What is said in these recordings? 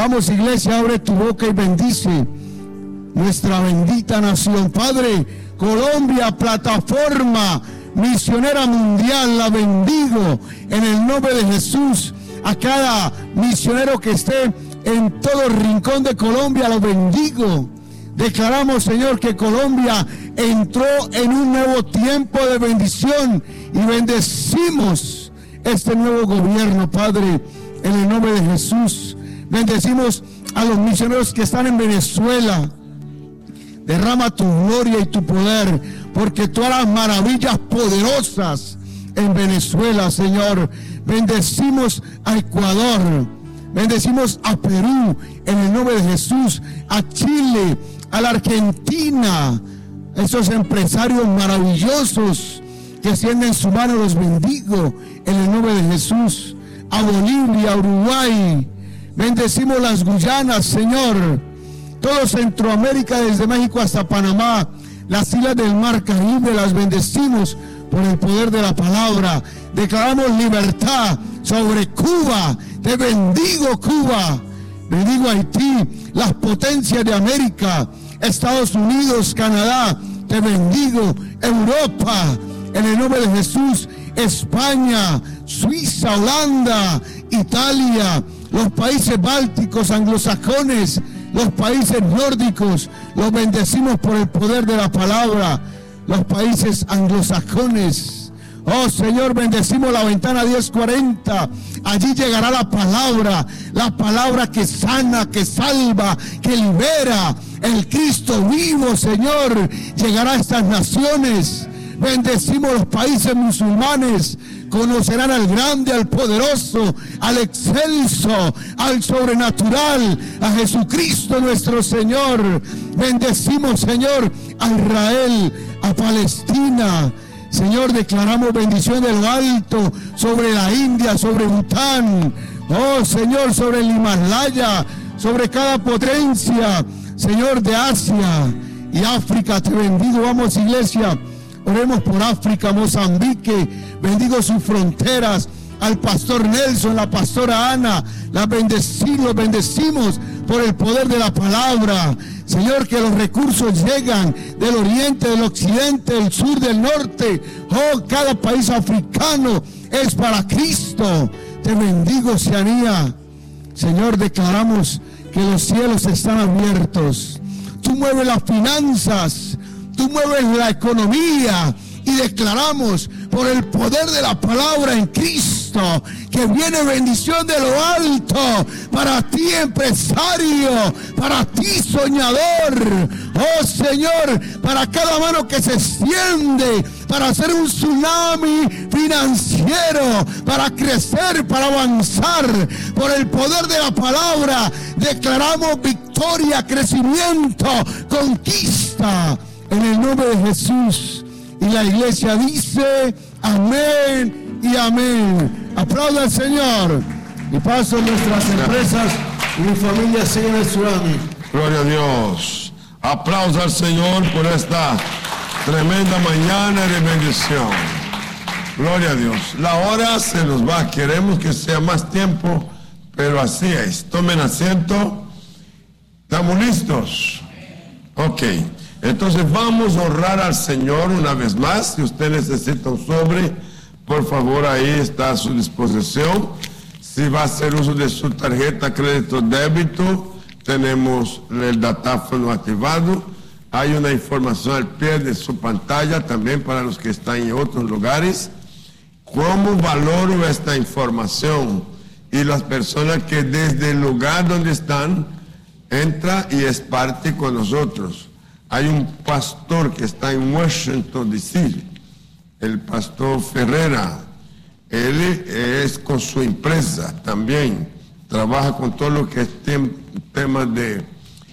Vamos, iglesia, abre tu boca y bendice nuestra bendita nación. Padre, Colombia, plataforma misionera mundial, la bendigo en el nombre de Jesús. A cada misionero que esté en todo rincón de Colombia, lo bendigo. Declaramos, Señor, que Colombia entró en un nuevo tiempo de bendición y bendecimos este nuevo gobierno, Padre, en el nombre de Jesús. Bendecimos a los misioneros que están en Venezuela. Derrama tu gloria y tu poder, porque tú harás maravillas poderosas en Venezuela, Señor. Bendecimos a Ecuador, bendecimos a Perú en el nombre de Jesús, a Chile, a la Argentina, esos empresarios maravillosos que extienden su mano, los bendigo en el nombre de Jesús. A Bolivia, a Uruguay, bendecimos las Guyanas, Señor, todo Centroamérica, desde México hasta Panamá, las islas del Mar Caribe, las bendecimos por el poder de la palabra. Declaramos libertad sobre Cuba. Te bendigo, Cuba. Bendigo Haití, las potencias de América, Estados Unidos, Canadá. Te bendigo, Europa, en el nombre de Jesús. España, Suiza, Holanda, Italia, los países bálticos, anglosajones, los países nórdicos, los bendecimos por el poder de la palabra. Los países anglosajones, oh Señor, bendecimos la ventana 1040. Allí llegará la palabra que sana, que salva, que libera. El Cristo vivo, Señor, llegará a estas naciones. Bendecimos los países musulmanes. Conocerán al grande, al poderoso, al excelso, al sobrenatural, a Jesucristo nuestro Señor. Bendecimos, Señor, a Israel, a Palestina. Señor, declaramos bendición de lo alto sobre la India, sobre Bután. Oh, Señor, sobre el Himalaya, sobre cada potencia, Señor, de Asia y África. Te bendigo. Vamos, iglesia, oremos por África, Mozambique. Bendigo sus fronteras. Al pastor Nelson, la pastora Ana, los bendecimos por el poder de la palabra. Señor, que los recursos llegan del oriente, del occidente, del sur, del norte. Oh, cada país africano es para Cristo. Te bendigo, Oceanía. Señor, declaramos que los cielos están abiertos. Tú mueves las finanzas, tú mueves la economía. Y declaramos por el poder de la palabra en Cristo que viene bendición de lo alto para ti, empresario, para ti, soñador. Oh Señor, para cada mano que se extiende, para hacer un tsunami financiero, para crecer, para avanzar. Por el poder de la palabra declaramos victoria, crecimiento, conquista en el nombre de Jesús. Y la iglesia dice amén y amén. Aplauda al Señor. Y paso nuestras empresas y mi familia siguen el tsunami. Gloria a Dios. Aplausos al Señor por esta tremenda mañana de bendición. Gloria a Dios. La hora se nos va. Queremos que sea más tiempo, pero así es. Tomen asiento. ¿Estamos listos? Ok. Entonces vamos a honrar al Señor una vez más. Si usted necesita un sobre, por favor, ahí está a su disposición. Si va a hacer uso de su tarjeta crédito débito, tenemos el datáfono activado. Hay una información al pie de su pantalla también para los que están en otros lugares. ¿Cómo valoro esta información? Y las personas que desde el lugar donde están, entra y es parte con nosotros. Hay un pastor que está en Washington, D.C., el pastor Ferrera. Él es con su empresa también, trabaja con todo lo que es temas de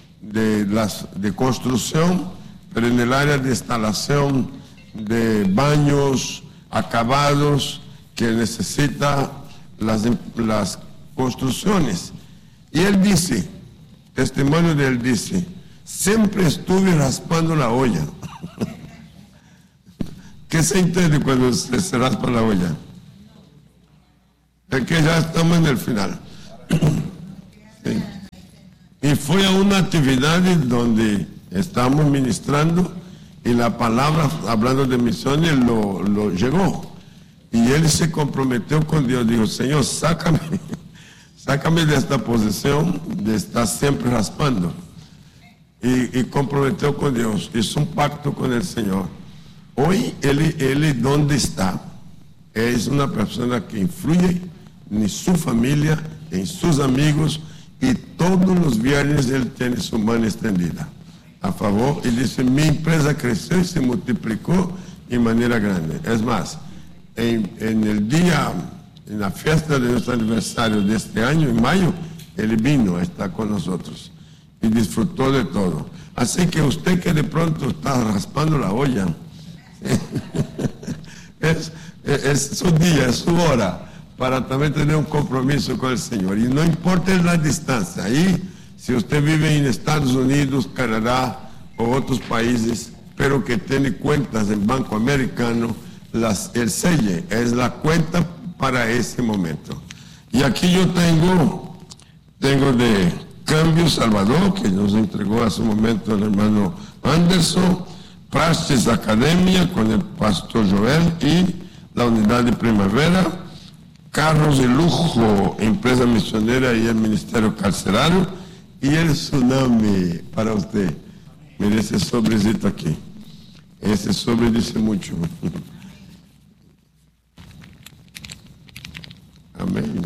construcción, pero en el área de instalación de baños, acabados que necesita las construcciones. Y él dice, testimonio de él dice, siempre estuve raspando la olla. ¿Qué se entiende cuando se raspa la olla? Es que ya estamos en el final. Sí. fue a una actividad donde estábamos ministrando y la palabra, hablando de misiones, lo llegó. Y él se comprometió con Dios, dijo: Señor, sácame de esta posición de estar siempre raspando. Y comprometió con Dios, hizo un pacto con el Señor. Hoy él donde está, es una persona que influye en su familia, en sus amigos, y todos los viernes él tiene su mano extendida a favor, y dice: mi empresa creció y se multiplicó en manera grande. Es más, en la fiesta de nuestro aniversario de este año, en mayo, él vino a estar con nosotros y disfrutó de todo. Así que usted que de pronto está raspando la olla, es su día, es su hora, para también tener un compromiso con el Señor. Y no importa la distancia, ahí, si usted vive en Estados Unidos, Canadá o otros países, pero que tiene cuentas en Banco Americano, el selle es la cuenta para ese momento. Y aquí yo tengo de Cambio Salvador, que nos entregó a su momento el hermano Anderson, Praxis Academia con el pastor Joel y la unidad de Primavera, Carros de Lujo, empresa misionera y el ministerio carcelario, y el Tsunami para usted. Mire ese sobrecito aquí. Ese sobre dice mucho. Amén.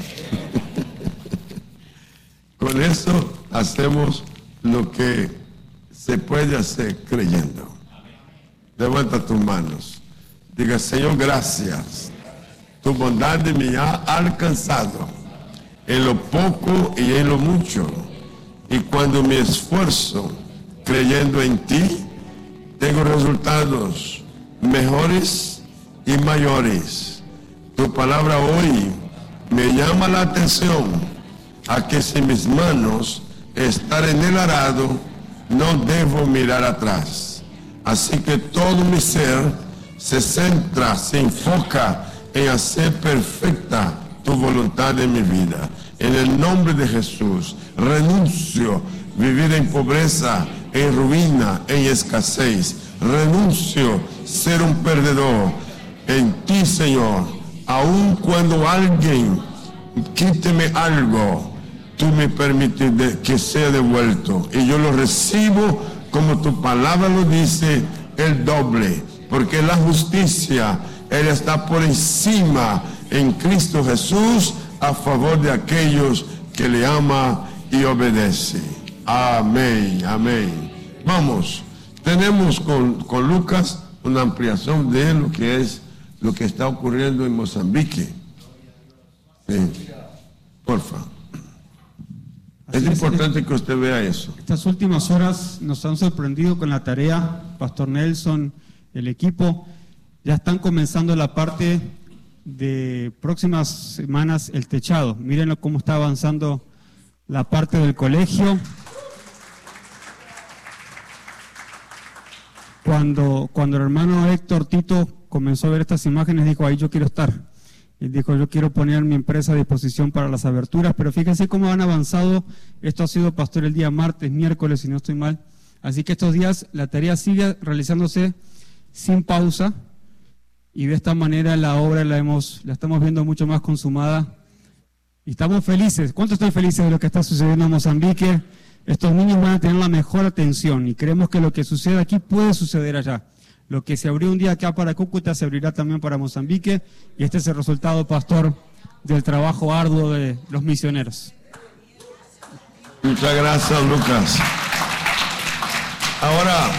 Con eso hacemos lo que se puede hacer creyendo. Levanta tus manos. Diga: Señor, gracias. Tu bondad me ha alcanzado en lo poco y en lo mucho. Y cuando me esfuerzo creyendo en ti, tengo resultados mejores y mayores. Tu palabra hoy me llama la atención a que si mis manos están en el arado, no debo mirar atrás. Así que todo mi ser se centra, se enfoca en hacer perfecta tu voluntad en mi vida. En el nombre de Jesús, renuncio a vivir en pobreza, en ruina, en escasez. Renuncio a ser un perdedor. En ti, Señor, aun cuando alguien quíteme algo, tú me permites que sea devuelto. Y yo lo recibo como tu palabra lo dice, el doble. Porque la justicia, Él está por encima en Cristo Jesús a favor de aquellos que le ama y obedece. Amén, amén. Vamos, tenemos con Lucas una ampliación de lo que está ocurriendo en Mozambique. Sí. Porfa. Es importante que usted vea eso. Estas últimas horas nos han sorprendido con la tarea, Pastor Nelson, el equipo. Ya están comenzando la parte de próximas semanas, el techado. Mírenlo cómo está avanzando la parte del colegio. Cuando el hermano Héctor Tito comenzó a ver estas imágenes, dijo: ahí yo quiero estar. Él dijo: yo quiero poner mi empresa a disposición para las aberturas. Pero fíjense cómo han avanzado. Esto ha sido, pastor, el día martes, miércoles, si no estoy mal. Así que estos días la tarea sigue realizándose sin pausa. Y de esta manera la obra la estamos viendo mucho más consumada. Y estamos felices. ¿Cuántos están felices de lo que está sucediendo en Mozambique? Estos niños van a tener la mejor atención. Y creemos que lo que sucede aquí puede suceder allá. Lo que se abrió un día acá para Cúcuta se abrirá también para Mozambique, y este es el resultado, pastor, del trabajo arduo de los misioneros. Muchas gracias, Lucas. Ahora,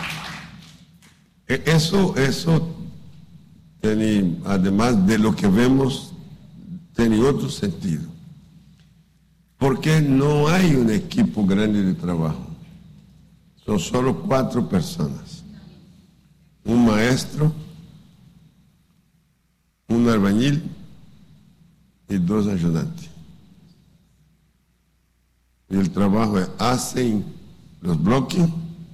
eso tiene, además de lo que vemos, tiene otro sentido. Porque no hay un equipo grande de trabajo. Son solo 4 personas. Un maestro, un albañil y 2 ayudantes. Y el trabajo es: hacen los bloques,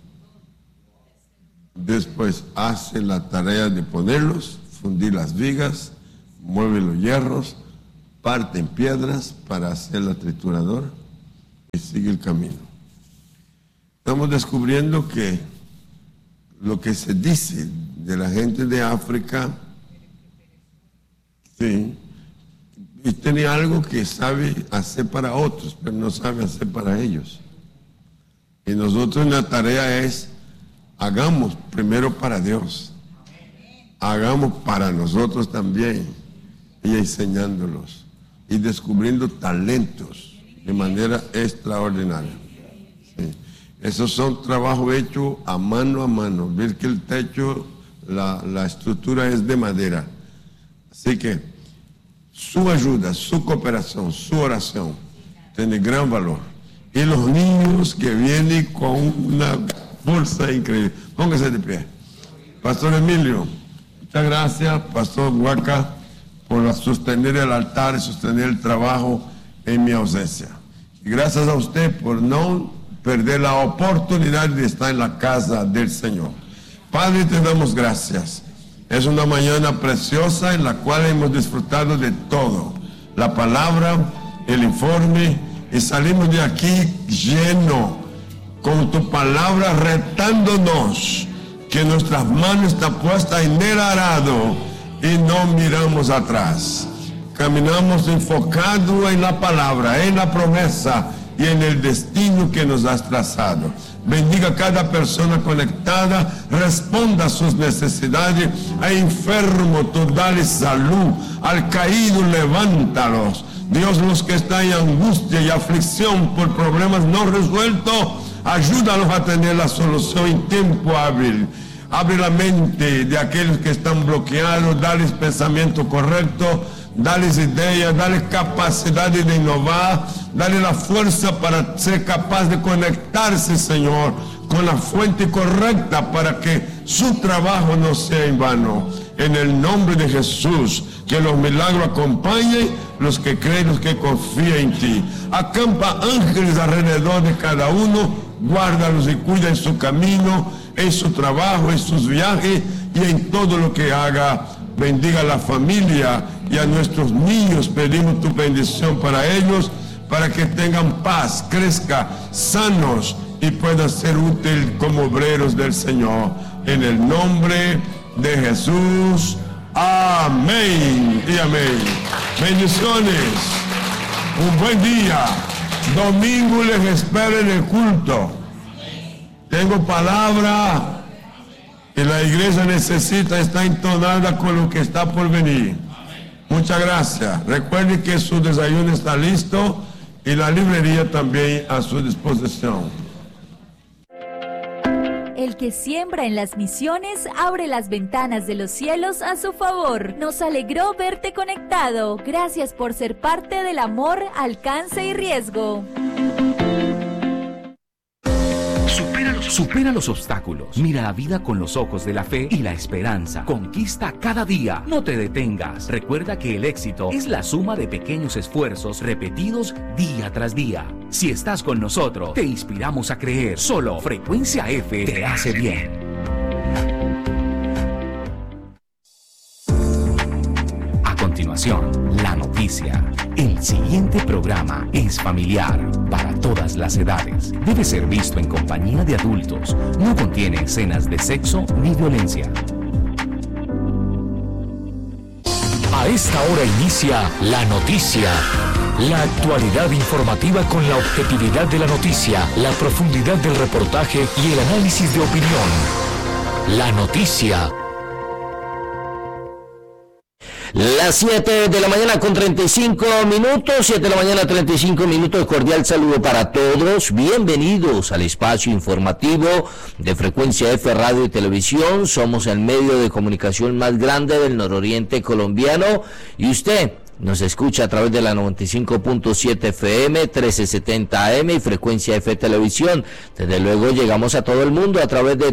después hacen la tarea de ponerlos, fundir las vigas, mueven los hierros, parten piedras para hacer la trituradora y sigue el camino. Estamos descubriendo que lo que se dice de la gente de África, sí, y tiene algo que sabe hacer para otros, pero no sabe hacer para ellos. Y nosotros la tarea es, hagamos primero para Dios, hagamos para nosotros también, y enseñándolos, y descubriendo talentos de manera extraordinaria. Sí. Esos son trabajos hechos a mano, ver que el techo, la estructura es de madera. Así que su ayuda, su cooperación, su oración tiene gran valor. Y los niños que vienen con una fuerza increíble. Póngase de pie. Pastor Emilio, muchas gracias, Pastor Huaca, por sostener el altar y sostener el trabajo en mi ausencia. Y gracias a usted por no perder la oportunidad de estar en la casa del Señor. Padre, te damos gracias. Es una mañana preciosa en la cual hemos disfrutado de todo. La palabra, el informe, y salimos de aquí lleno con tu palabra retándonos que nuestras manos están puestas en el arado y no miramos atrás. Caminamos enfocados en la palabra, en la promesa y en el destino que nos has trazado. Bendiga a cada persona conectada, responda a sus necesidades. A enfermo, tú dale salud. Al caído, levántalos. Dios, los que están en angustia y aflicción por problemas no resueltos, ayúdalos a tener la solución en tiempo hábil. Abre la mente de aquellos que están bloqueados, dales pensamiento correcto, dales ideas, dales capacidad de innovar, dale la fuerza para ser capaz de conectarse, Señor, con la fuente correcta para que su trabajo no sea en vano. En el nombre de Jesús, que los milagros acompañen los que creen, los que confían en ti. Acampa ángeles alrededor de cada uno, guárdalos y cuida en su camino, en su trabajo, en sus viajes y en todo lo que haga. Bendiga a la familia y a nuestros niños. Pedimos tu bendición para ellos, para que tengan paz, crezcan sanos y puedan ser útiles como obreros del Señor. En el nombre de Jesús. Amén y amén. Bendiciones. Un buen día. Domingo les espero en el culto. Tengo palabra que la iglesia necesita estar entonada con lo que está por venir. Muchas gracias. Recuerde que su desayuno está listo y la librería también a su disposición. El que siembra en las misiones abre las ventanas de los cielos a su favor. Nos alegró verte conectado. Gracias por ser parte del amor, alcance y riesgo. Supera los obstáculos. Mira la vida con los ojos de la fe y la esperanza. Conquista cada día. No te detengas. Recuerda que el éxito es la suma de pequeños esfuerzos repetidos día tras día. Si estás con nosotros, te inspiramos a creer. Solo Frecuencia F te hace bien. A continuación, la noticia. El siguiente programa es familiar para todas las edades. Debe ser visto en compañía de adultos. No contiene escenas de sexo ni violencia. A esta hora inicia La Noticia. La actualidad informativa con la objetividad de la noticia, la profundidad del reportaje y el análisis de opinión. La Noticia. Las 7 de la mañana con 35 minutos, 7 de la mañana 35 minutos, cordial saludo para todos, bienvenidos al espacio informativo de Frecuencia F Radio y Televisión. Somos el medio de comunicación más grande del nororiente colombiano y usted nos escucha a través de la 95.7 FM, 1370 AM y Frecuencia F Televisión. Desde luego llegamos a todo el mundo a través de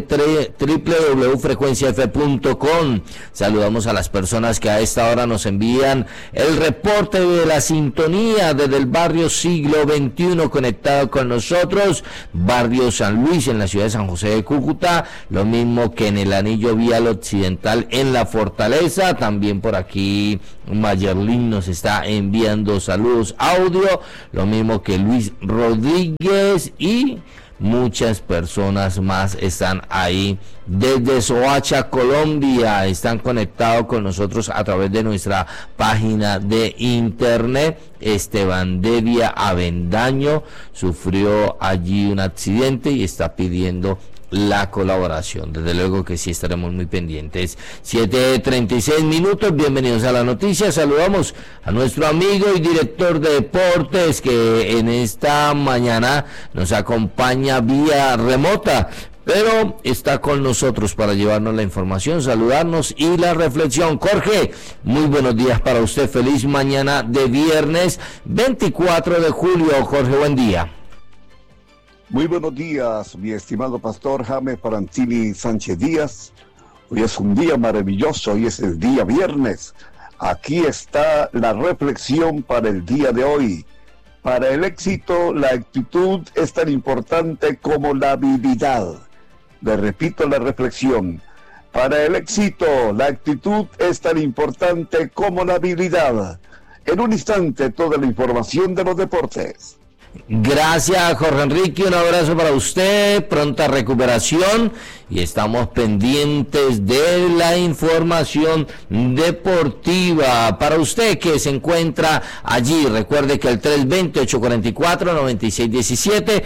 www.frecuenciaf.com. Saludamos a las personas que a esta hora nos envían el reporte de la sintonía desde el barrio Siglo XXI conectado con nosotros, barrio San Luis en la ciudad de San José de Cúcuta, lo mismo que en el anillo vial occidental en la Fortaleza. También por aquí Mayerlin nos está enviando saludos audio, lo mismo que Luis Rodríguez y muchas personas más están ahí desde Soacha, Colombia, están conectados con nosotros a través de nuestra página de internet. Esteban Devia Avendaño sufrió allí un accidente y está pidiendo la colaboración. Desde luego que sí, estaremos muy pendientes. 7:36 minutos, bienvenidos a la noticia. Saludamos a nuestro amigo y director de deportes que en esta mañana nos acompaña vía remota, pero está con nosotros para llevarnos la información, saludarnos y la reflexión. Jorge, muy buenos días para usted, feliz mañana de viernes 24 de julio. Jorge, buen día. Muy buenos días, mi estimado pastor James Parantini Sánchez Díaz. Hoy es un día maravilloso, hoy es el día viernes. Aquí está la reflexión para el día de hoy. Para el éxito, la actitud es tan importante como la habilidad. Le repito la reflexión. Para el éxito, la actitud es tan importante como la habilidad. En un instante, toda la información de los deportes. Gracias, Jorge Enrique, un abrazo para usted, pronta recuperación, y estamos pendientes de la información deportiva. Para usted que se encuentra allí, recuerde que el 320-844-9617,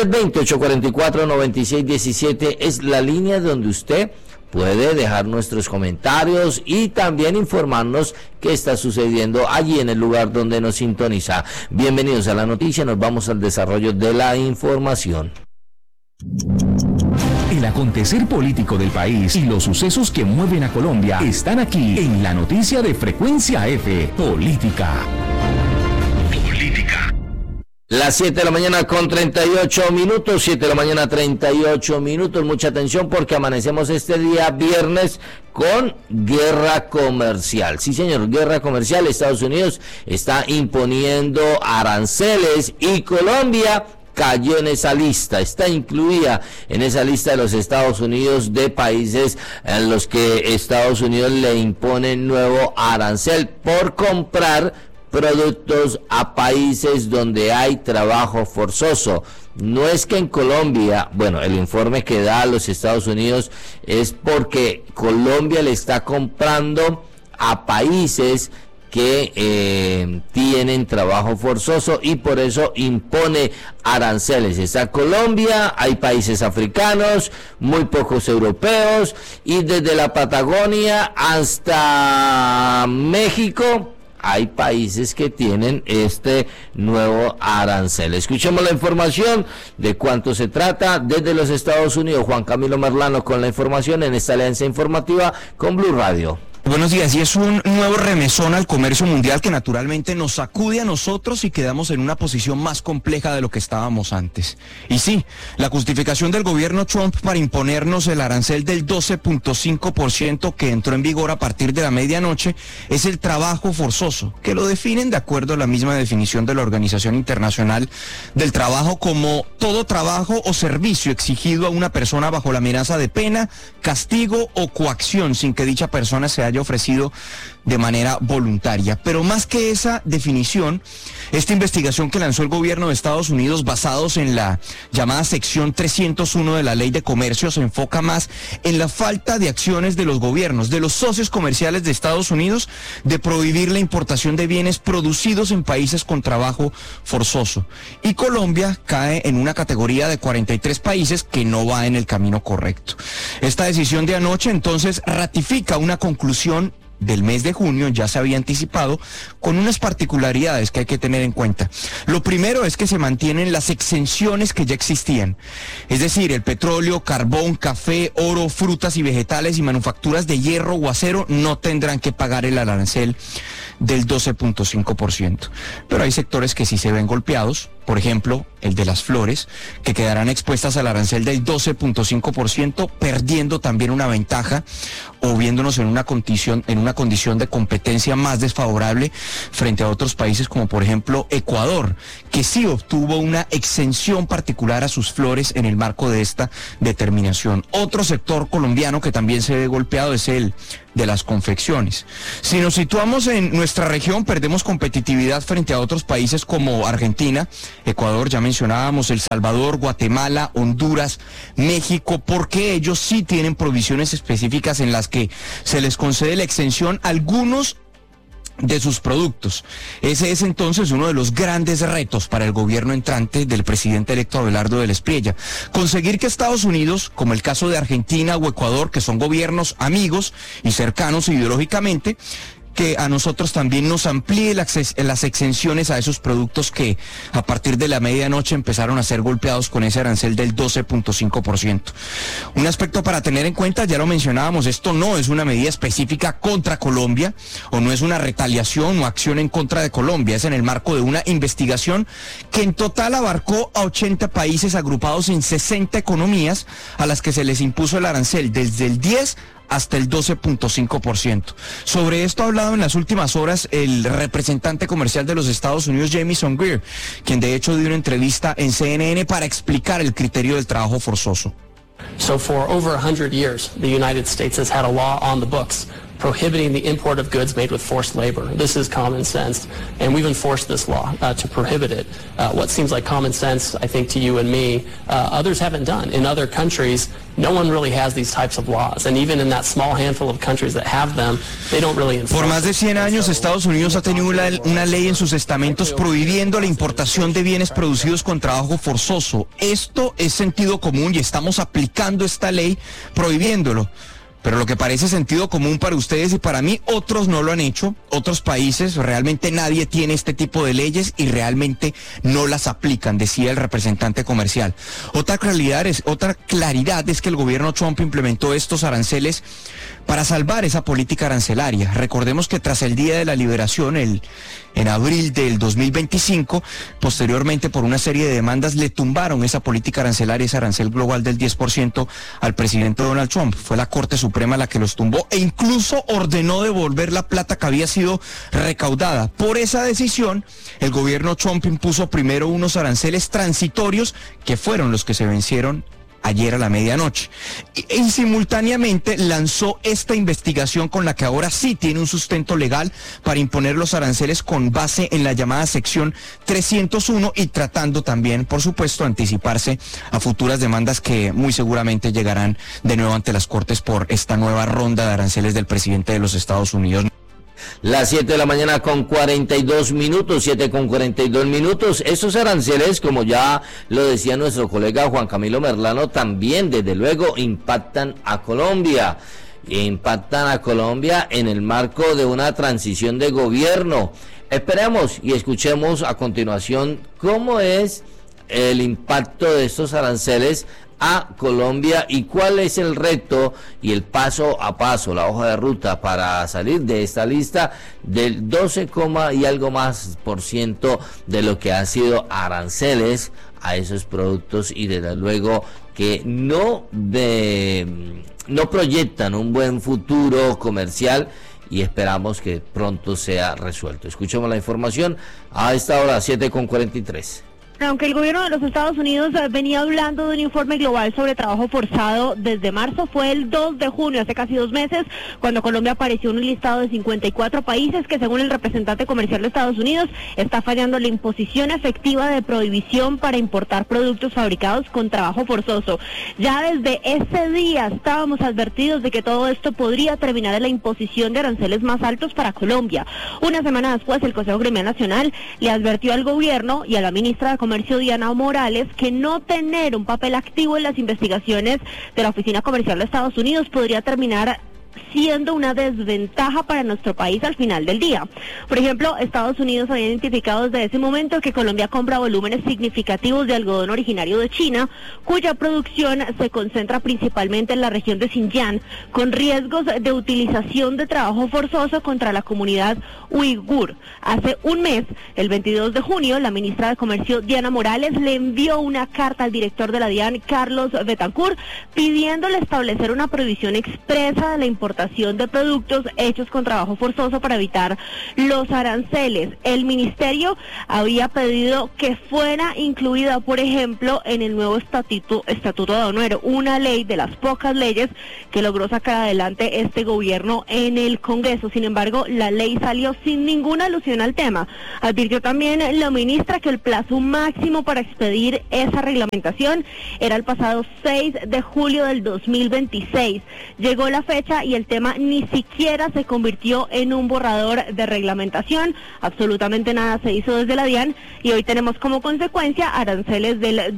320-844-9617 es la línea donde usted puede dejar nuestros comentarios y también informarnos qué está sucediendo allí en el lugar donde nos sintoniza. Bienvenidos a la noticia, nos vamos al desarrollo de la información. El acontecer político del país y los sucesos que mueven a Colombia están aquí en la noticia de Frecuencia F, Política. Las 7 de la mañana con 38 minutos, 7 de la mañana 38 minutos, mucha atención porque amanecemos este día viernes con guerra comercial. Sí, señor, guerra comercial. Estados Unidos está imponiendo aranceles y Colombia cayó en esa lista, está incluida en esa lista de los Estados Unidos de países en los que Estados Unidos le impone nuevo arancel por comprar productos a países donde hay trabajo forzoso. No es que en Colombia, bueno, el informe que da a los Estados Unidos es porque Colombia le está comprando a países que tienen trabajo forzoso y por eso impone aranceles. Está Colombia, hay países africanos, muy pocos europeos y desde la Patagonia hasta México hay países que tienen este nuevo arancel. Escuchemos la información de cuánto se trata desde los Estados Unidos. Juan Camilo Merlano con la información en esta alianza informativa con Blue Radio. Buenos días, y es un nuevo remesón al comercio mundial que naturalmente nos sacude a nosotros y quedamos en una posición más compleja de lo que estábamos antes. Y sí, la justificación del gobierno Trump para imponernos el arancel del 12.5% que entró en vigor a partir de la medianoche es el trabajo forzoso, que lo definen de acuerdo a la misma definición de la Organización Internacional del Trabajo como todo trabajo o servicio exigido a una persona bajo la amenaza de pena, castigo o coacción sin que dicha persona se haya ofrecido de manera voluntaria. Pero más que esa definición, esta investigación que lanzó el gobierno de Estados Unidos basados en la llamada sección 301 de la Ley de Comercio se enfoca más en la falta de acciones de los gobiernos, de los socios comerciales de Estados Unidos, de prohibir la importación de bienes producidos en países con trabajo forzoso. Y Colombia cae en una categoría de 43 países que no va en el camino correcto. Esta decisión de anoche entonces ratifica una conclusión del mes de junio, ya se había anticipado, con unas particularidades que hay que tener en cuenta. Lo primero es que se mantienen las exenciones que ya existían, es decir, el petróleo, carbón, café, oro, frutas y vegetales y manufacturas de hierro o acero no tendrán que pagar el arancel del 12.5%. Pero hay sectores que sí se ven golpeados, por ejemplo, el de las flores, que quedarán expuestas al arancel del 12.5%, perdiendo también una ventaja o viéndonos en una condición de competencia más desfavorable frente a otros países como por ejemplo Ecuador, que sí obtuvo una exención particular a sus flores en el marco de esta determinación. Otro sector colombiano que también se ve golpeado es el de las confecciones. Si nos situamos en nuestra región, perdemos competitividad frente a otros países como Argentina, Ecuador, ya mencionábamos, El Salvador, Guatemala, Honduras, México, porque ellos sí tienen provisiones específicas en las que se les concede la exención a algunos de sus productos. Ese es entonces uno de los grandes retos para el gobierno entrante del presidente electo Abelardo del Espriella. Conseguir que Estados Unidos, como el caso de Argentina o Ecuador, que son gobiernos amigos y cercanos ideológicamente, que a nosotros también nos amplíe las exenciones a esos productos que a partir de la medianoche empezaron a ser golpeados con ese arancel del 12.5%. Un aspecto para tener en cuenta, ya lo mencionábamos, esto no es una medida específica contra Colombia o no es una retaliación o acción en contra de Colombia, es en el marco de una investigación que en total abarcó a 80 países agrupados en 60 economías a las que se les impuso el arancel desde el 10 hasta el 12.5%. Sobre esto ha hablado en las últimas horas el representante comercial de los Estados Unidos, Jamieson Greer, quien de hecho dio una entrevista en CNN para explicar el criterio del trabajo forzoso. So for over 100 years, the United States has had a law on the books prohibiting the import of goods made with forced labor. This is common sense, and we've enforced this law to prohibit it. What seems like common sense, I think, to you and me, others haven't done. In other countries, no one really has these types of laws, and even in that small handful of countries that have them, they don't really enforce. Por más de 100 años, Estados Unidos ha tenido una ley en sus estamentos prohibiendo la importación de bienes producidos con trabajo forzoso. Esto es sentido común y estamos aplicando esta ley prohibiéndolo. Pero lo que parece sentido común para ustedes y para mí, otros no lo han hecho, otros países, realmente nadie tiene este tipo de leyes y realmente no las aplican, decía el representante comercial. Otra claridad es que el gobierno Trump implementó estos aranceles para salvar esa política arancelaria. Recordemos que tras el Día de la Liberación, en abril del 2025, posteriormente por una serie de demandas le tumbaron esa política arancelaria, ese arancel global del 10% al presidente Donald Trump. Fue la Corte Suprema la que los tumbó e incluso ordenó devolver la plata que había sido recaudada. Por esa decisión, el gobierno Trump impuso primero unos aranceles transitorios que fueron los que se vencieron ayer a la medianoche. Y simultáneamente lanzó esta investigación con la que ahora sí tiene un sustento legal para imponer los aranceles con base en la llamada sección 301 y tratando también, por supuesto, anticiparse a futuras demandas que muy seguramente llegarán de nuevo ante las Cortes por esta nueva ronda de aranceles del presidente de los Estados Unidos. Las 7 de la mañana con 42 minutos, 7 con 42 minutos. Estos aranceles, como ya lo decía nuestro colega Juan Camilo Merlano, también desde luego impactan a Colombia. Impactan a Colombia en el marco de una transición de gobierno. Esperemos y escuchemos a continuación cómo es el impacto de estos aranceles a Colombia y cuál es el reto y el paso a paso, la hoja de ruta para salir de esta lista del 12, y algo más % de lo que ha sido aranceles a esos productos y desde luego que no proyectan un buen futuro comercial y esperamos que pronto sea resuelto. Escuchemos la información a esta hora, 7:43. Aunque el gobierno de los Estados Unidos venía hablando de un informe global sobre trabajo forzado desde marzo, fue el 2 de junio, hace casi 2 meses, cuando Colombia apareció en un listado de 54 países que, según el representante comercial de Estados Unidos, está fallando la imposición efectiva de prohibición para importar productos fabricados con trabajo forzoso. Ya desde ese día estábamos advertidos de que todo esto podría terminar en la imposición de aranceles más altos para Colombia. Una semana después, el Consejo Gremial Nacional le advirtió al gobierno y a la ministra de Comercio, Diana Morales, que no tener un papel activo en las investigaciones de la Oficina Comercial de Estados Unidos podría terminar siendo una desventaja para nuestro país al final del día. Por ejemplo, Estados Unidos había identificado desde ese momento que Colombia compra volúmenes significativos de algodón originario de China, cuya producción se concentra principalmente en la región de Xinjiang, con riesgos de utilización de trabajo forzoso contra la comunidad uigur. Hace un mes, el 22 de junio, la ministra de Comercio, Diana Morales, le envió una carta al director de la DIAN, Carlos Betancourt, pidiéndole establecer una prohibición expresa de la importación importación de productos hechos con trabajo forzoso para evitar los aranceles. El ministerio había pedido que fuera incluida, por ejemplo, en el nuevo estatuto aduanero, una ley de las pocas leyes que logró sacar adelante este gobierno en el Congreso. Sin embargo, la ley salió sin ninguna alusión al tema. Advirtió también la ministra que el plazo máximo para expedir esa reglamentación era el pasado 6 de julio del 2026. Llegó la fecha y el tema ni siquiera se convirtió en un borrador de reglamentación. Absolutamente nada se hizo desde la DIAN y hoy tenemos como consecuencia aranceles del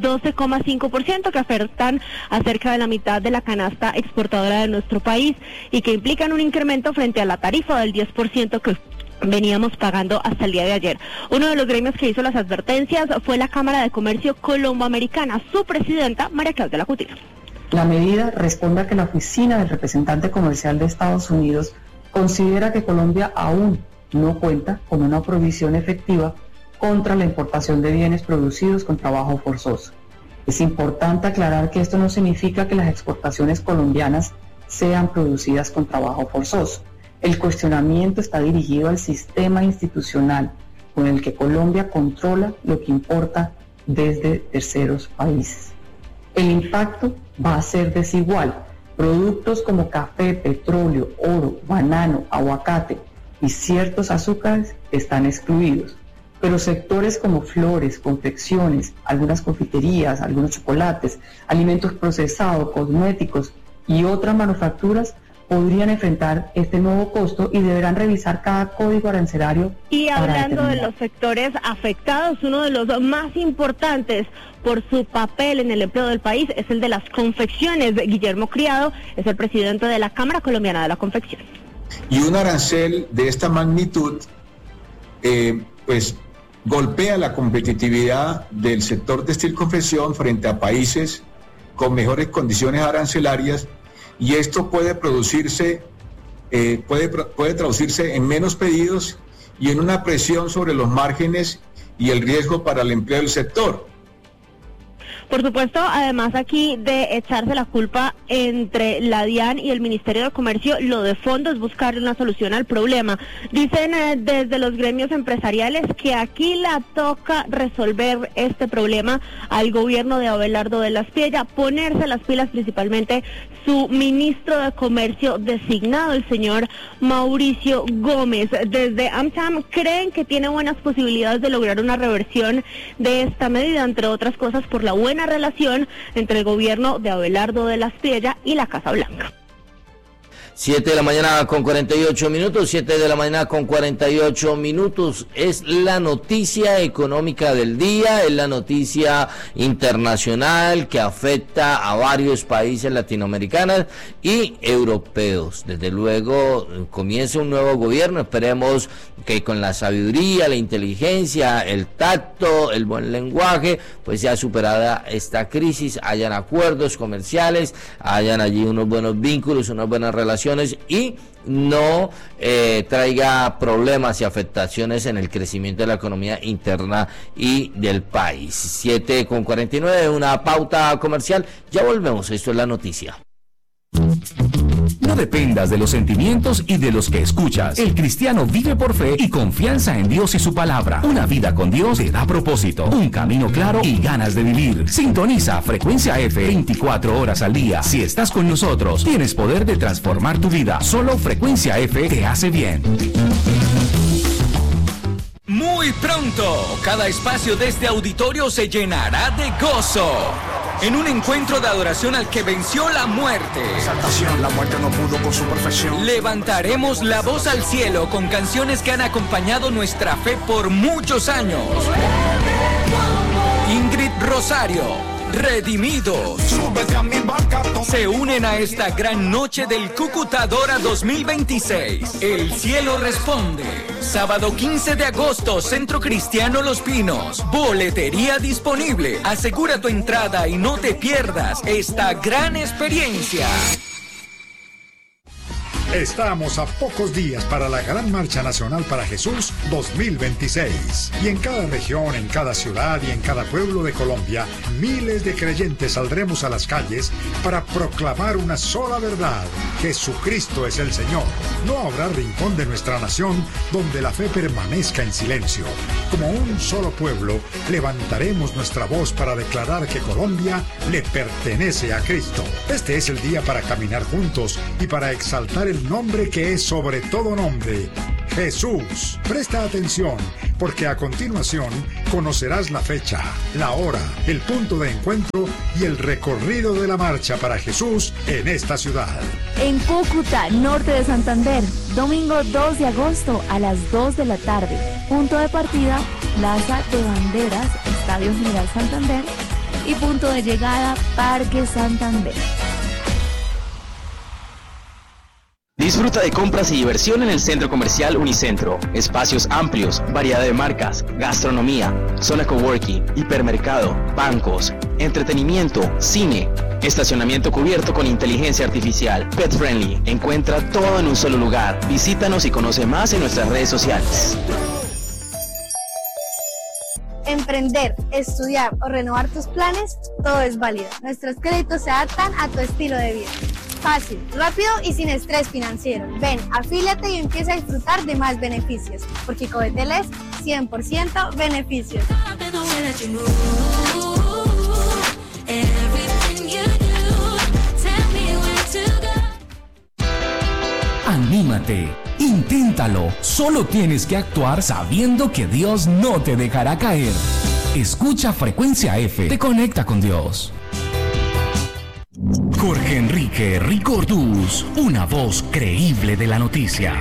12,5% que afectan a cerca de la mitad de la canasta exportadora de nuestro país y que implican un incremento frente a la tarifa del 10% que veníamos pagando hasta el día de ayer. Uno de los gremios que hizo las advertencias fue la Cámara de Comercio Colomboamericana. Su presidenta, María Claudia Lacutina. La medida responde a que la oficina del representante comercial de Estados Unidos considera que Colombia aún no cuenta con una prohibición efectiva contra la importación de bienes producidos con trabajo forzoso. Es importante aclarar que esto no significa que las exportaciones colombianas sean producidas con trabajo forzoso. El cuestionamiento está dirigido al sistema institucional con el que Colombia controla lo que importa desde terceros países. El impacto va a ser desigual. Productos como café, petróleo, oro, banano, aguacate y ciertos azúcares están excluidos, pero sectores como flores, confecciones, algunas confiterías, algunos chocolates, alimentos procesados, cosméticos y otras manufacturas podrían enfrentar este nuevo costo y deberán revisar cada código arancelario. Y hablando de los sectores afectados, uno de los más importantes por su papel en el empleo del país es el de las confecciones. Guillermo Criado es el presidente de la Cámara Colombiana de la Confección. Y un arancel de esta magnitud, pues golpea la competitividad del sector textil confección frente a países con mejores condiciones arancelarias. Y esto puede producirse, puede traducirse en menos pedidos y en una presión sobre los márgenes y el riesgo para el empleo del sector. Por supuesto, además aquí de echarse la culpa entre la DIAN y el Ministerio de Comercio, lo de fondo es buscar una solución al problema. Dicen desde los gremios empresariales que aquí la toca resolver este problema al gobierno de Abelardo de la Espriella, ponerse las pilas, principalmente su ministro de Comercio designado, el señor Mauricio Gómez. Desde AmCham creen que tiene buenas posibilidades de lograr una reversión de esta medida, entre otras cosas por la buena relación entre el gobierno de Abelardo de la Espriella y la Casa Blanca. 7 de la mañana con 48 minutos, 7 de la mañana con 48 minutos, es la noticia económica del día, es la noticia internacional que afecta a varios países latinoamericanos y europeos. Desde luego comienza un nuevo gobierno, esperemos que con la sabiduría, la inteligencia, el tacto, el buen lenguaje, pues sea superada esta crisis, hayan acuerdos comerciales, hayan allí unos buenos vínculos, unas buenas relaciones y no traiga problemas y afectaciones en el crecimiento de la economía interna y del país. 7:49, una pauta comercial, ya volvemos, esto es la noticia. No dependas de los sentimientos y de los que escuchas. El cristiano vive por fe y confianza en Dios y su palabra. Una vida con Dios te da propósito, un camino claro y ganas de vivir. Sintoniza Frecuencia F 24 horas al día. Si estás con nosotros, tienes poder de transformar tu vida. Solo Frecuencia F te hace bien. Muy pronto, cada espacio de este auditorio se llenará de gozo. En un encuentro de adoración al que venció la muerte. La muerte no pudo con su perfección. Levantaremos la voz al cielo con canciones que han acompañado nuestra fe por muchos años. Ingrid Rosario, Redimidos, se unen a esta gran noche del Cúcuta Adora 2026. El cielo responde. Sábado 15 de agosto, Centro Cristiano Los Pinos. Boletería disponible. Asegura tu entrada y no te pierdas esta gran experiencia. Estamos a pocos días para la Gran Marcha Nacional para Jesús 2026. Y en cada región, en cada ciudad y en cada pueblo de Colombia, miles de creyentes saldremos a las calles para proclamar una sola verdad: Jesucristo es el Señor. No habrá rincón de nuestra nación donde la fe permanezca en silencio. Como un solo pueblo, levantaremos nuestra voz para declarar que Colombia le pertenece a Cristo. Este es el día para caminar juntos y para exaltar el nombre que es sobre todo nombre: Jesús. Presta atención, porque a continuación conocerás la fecha, la hora, el punto de encuentro y el recorrido de la marcha para Jesús en esta ciudad. En Cúcuta, norte de Santander, domingo 2 de agosto a las 2 de la tarde. Punto de partida, Plaza de Banderas, Estadio General Santander. Y punto de llegada, Parque Santander. Disfruta de compras y diversión en el Centro Comercial Unicentro. Espacios amplios, variedad de marcas, gastronomía, zona coworking, hipermercado, bancos, entretenimiento, cine, estacionamiento cubierto con inteligencia artificial, pet friendly. Encuentra todo en un solo lugar. Visítanos y conoce más en nuestras redes sociales. Emprender, estudiar o renovar tus planes, todo es válido. Nuestros créditos se adaptan a tu estilo de vida. Fácil, rápido y sin estrés financiero. Ven, afíliate y empieza a disfrutar de más beneficios, porque Codetel es 100% beneficios. Anímate, inténtalo. Solo tienes que actuar sabiendo que Dios no te dejará caer. Escucha Frecuencia F, te conecta con Dios. Jorge Enrique Ricordús, una voz creíble de la noticia.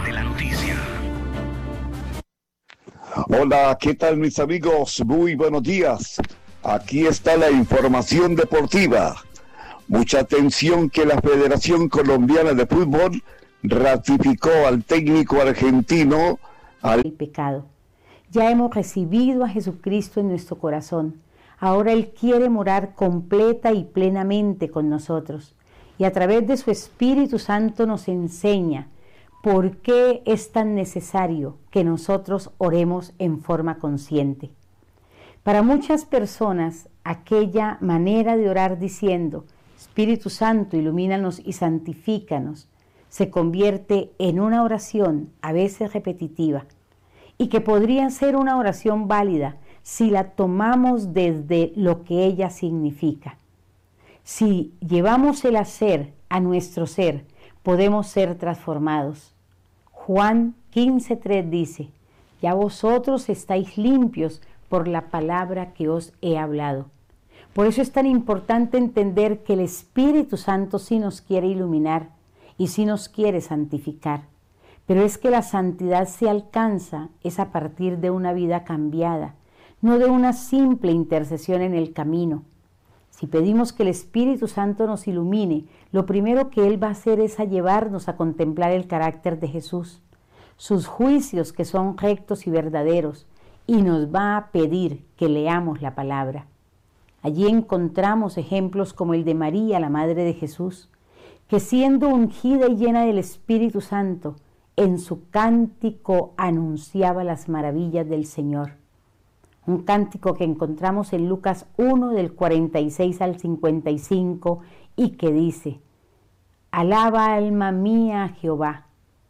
Hola, ¿qué tal mis amigos? Muy buenos días. Aquí está la información deportiva. Mucha atención que la Federación Colombiana de Fútbol ratificó al técnico argentino el pecado. Ya hemos recibido a Jesucristo en nuestro corazón. Ahora Él quiere morar completa y plenamente con nosotros. Y a través de su Espíritu Santo nos enseña por qué es tan necesario que nosotros oremos en forma consciente. Para muchas personas, aquella manera de orar diciendo: Espíritu Santo, ilumínanos y santifícanos, se convierte en una oración a veces repetitiva, y que podría ser una oración válida si la tomamos desde lo que ella significa. Si llevamos el hacer a nuestro ser, podemos ser transformados. Juan 15:3 dice: ya vosotros estáis limpios por la palabra que os he hablado. Por eso es tan importante entender que el Espíritu Santo sí nos quiere iluminar y sí nos quiere santificar. Pero es que la santidad se alcanza es a partir de una vida cambiada, no de una simple intercesión en el camino. Si pedimos que el Espíritu Santo nos ilumine, lo primero que Él va a hacer es a llevarnos a contemplar el carácter de Jesús, sus juicios que son rectos y verdaderos, y nos va a pedir que leamos la palabra. Allí encontramos ejemplos como el de María, la Madre de Jesús, que siendo ungida y llena del Espíritu Santo, en su cántico anunciaba las maravillas del Señor. Un cántico que encontramos en Lucas 1 del 46 al 55 y que dice: alaba alma mía a Jehová,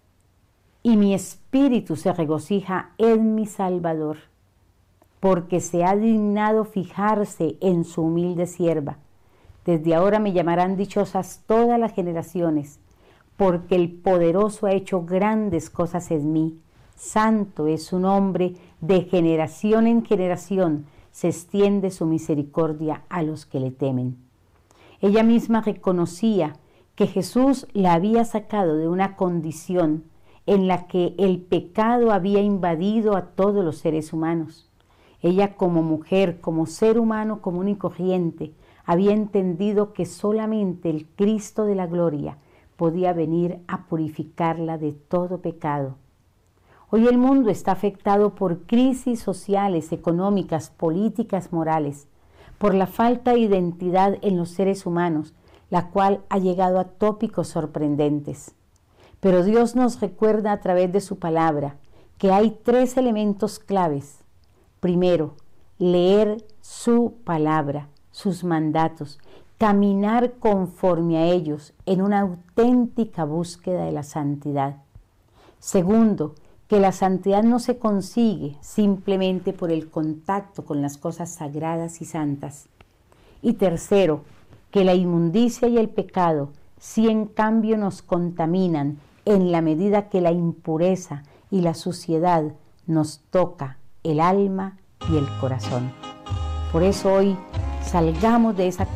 y mi espíritu se regocija en mi Salvador, porque se ha dignado fijarse en su humilde sierva. Desde ahora me llamarán dichosas todas las generaciones, porque el poderoso ha hecho grandes cosas en mí. Santo es su nombre, de generación en generación se extiende su misericordia a los que le temen. Ella misma reconocía que Jesús la había sacado de una condición en la que el pecado había invadido a todos los seres humanos. Ella, como mujer, como ser humano común y corriente, había entendido que solamente el Cristo de la gloria podía venir a purificarla de todo pecado. Hoy el mundo está afectado por crisis sociales, económicas, políticas, morales, por la falta de identidad en los seres humanos, la cual ha llegado a tópicos sorprendentes. Pero Dios nos recuerda a través de su palabra que hay 3 elementos claves. Primero, leer su palabra, sus mandatos, caminar conforme a ellos en una auténtica búsqueda de la santidad. Segundo, que la santidad no se consigue simplemente por el contacto con las cosas sagradas y santas. Y tercero, que la inmundicia y el pecado sí en cambio nos contaminan en la medida que la impureza y la suciedad nos toca el alma y el corazón. Por eso hoy salgamos de esa